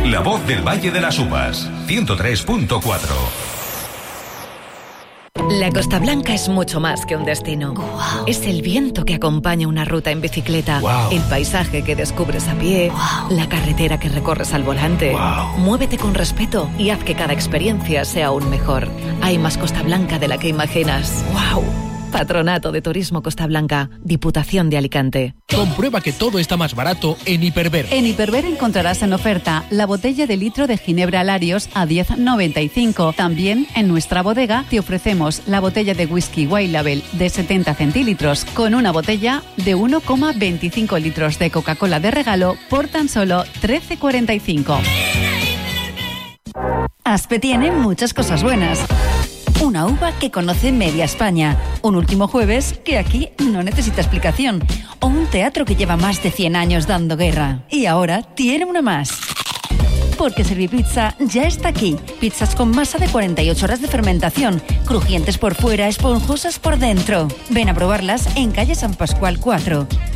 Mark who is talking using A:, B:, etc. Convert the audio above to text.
A: La voz del Valle de las Uvas, 103.4.
B: La Costa Blanca es mucho más que un destino.
C: Wow.
B: Es el viento que acompaña una ruta en bicicleta, el paisaje que descubres a pie, la carretera que recorres al volante. Muévete con respeto y haz que cada experiencia sea aún mejor. Hay más Costa Blanca de la que imaginas. ¡Wow! Patronato de Turismo Costa Blanca, Diputación de Alicante.
D: Comprueba que todo está más barato en Hiperver.
E: En Hiperver encontrarás en oferta la botella de litro de Ginebra Larios a 10,95. También en nuestra bodega te ofrecemos la botella de whisky White Label de 70 centilitros con una botella de 1,25 litros de Coca-Cola de regalo por tan solo 13,45.
C: Aspe tiene muchas cosas buenas. Una uva que conoce media España. Un último jueves que aquí no necesita explicación. O un teatro que lleva más de 100 años dando guerra. Y ahora tiene una más. Porque Servipizza ya está aquí. Pizzas con masa de 48 horas de fermentación. Crujientes por fuera, esponjosas por dentro. Ven a probarlas en calle San Pascual 4.